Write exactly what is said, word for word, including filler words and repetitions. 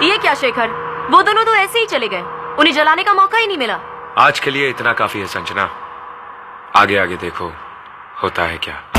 ये क्या शेखर, वो दोनों तो ऐसे ही चले गए, उन्हें जलाने का मौका ही नहीं मिला। आज के लिए इतना काफी है संजना, आगे आगे देखो होता है क्या।